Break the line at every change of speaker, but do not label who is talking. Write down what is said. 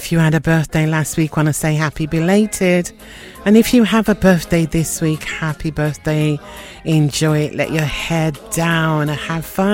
If you had a birthday last week, want to say happy belated. And if you have a birthday this week, happy birthday. Enjoy it. Let your head down. Have fun.